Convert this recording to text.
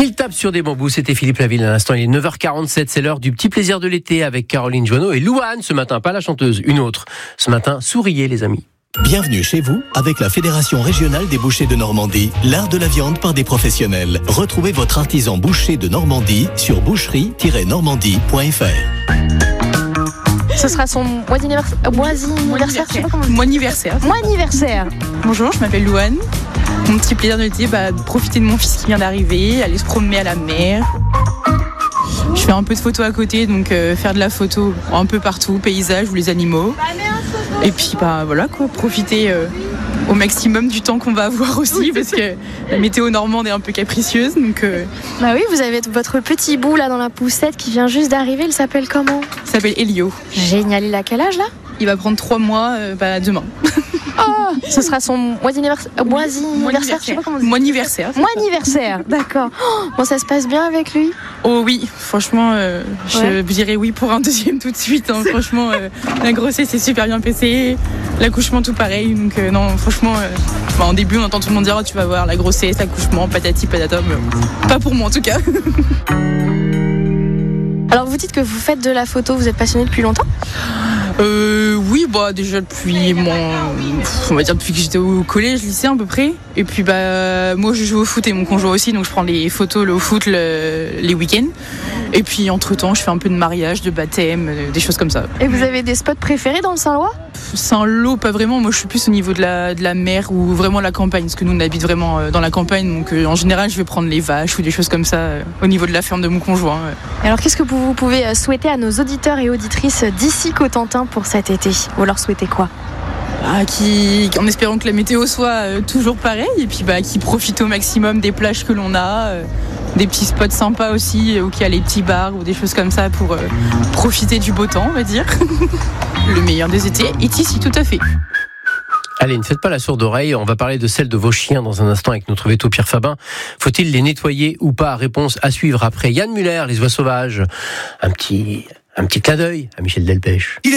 Il tape sur des bambous, c'était Philippe Laville à l'instant, il est 9h47, c'est l'heure du petit plaisir de l'été avec Caroline Joanneau et Louane ce matin, pas la chanteuse, une autre. Ce matin, souriez les amis. Bienvenue chez vous avec la Fédération régionale des bouchers de Normandie, l'art de la viande par des professionnels. Retrouvez votre artisan boucher de Normandie sur boucherie-normandie.fr. Ce sera son mois-anniversaire. Mois-anniversaire. Bonjour, je m'appelle Louane. Mon petit plaisir de l'été, de profiter de mon fils qui vient d'arriver, aller se promener à la mer. Je fais un peu de photos à côté, donc faire de la photo un peu partout, paysages ou les animaux. Et puis voilà quoi, profiter au maximum du temps qu'on va avoir aussi, parce que la météo normande est un peu capricieuse. Donc, oui, vous avez votre petit bout là dans la poussette qui vient juste d'arriver, il s'appelle comment ? Il s'appelle Elio. Génial, il a quel âge là ? Il va prendre 3 mois demain. Oh, ce sera son mois-anniversaire. Je sais pas comment on dit. Mois-anniversaire, d'accord. Bon, ça se passe bien avec lui ? Oh oui, franchement, je dirais oui pour un deuxième tout de suite. Hein. Franchement, la grossesse s'est super bien passée, l'accouchement tout pareil. Donc non, franchement, en début on entend tout le monde dire tu vas voir la grossesse, l'accouchement, patati patata. Pas pour moi en tout cas. Alors vous dites que vous faites de la photo, vous êtes passionné depuis longtemps ? Oui, déjà depuis on va dire depuis que j'étais au collège, lycée à peu près. Et puis moi je joue au foot et mon conjoint aussi, donc je prends les photos au foot les week-ends. Et puis entre temps je fais un peu de mariage, de baptême, des choses comme ça. Et vous avez des spots préférés dans le Saint-Lois ? Saint-Lô, pas vraiment. Moi je suis plus au niveau de la mer ou vraiment la campagne, parce que nous on habite vraiment dans la campagne, donc en général je vais prendre les vaches ou des choses comme ça au niveau de la ferme de mon conjoint. Alors qu'est-ce que vous pouvez souhaiter à nos auditeurs et auditrices d'ici Cotentin pour cet été ? Vous leur souhaitez quoi ? En espérant que la météo soit toujours pareille, et puis qu'ils profitent au maximum des plages que l'on a, des petits spots sympas aussi, où il y a les petits bars ou des choses comme ça pour profiter du beau temps, on va dire. Le meilleur des étés est ici, tout à fait. Allez, ne faites pas la sourde oreille, on va parler de celle de vos chiens dans un instant avec notre veto Pierre Fabin. Faut-il les nettoyer ou pas ? Réponse à suivre après Yann Muller, Les Oies Sauvages. Un petit clin d'œil à Michel Delpech.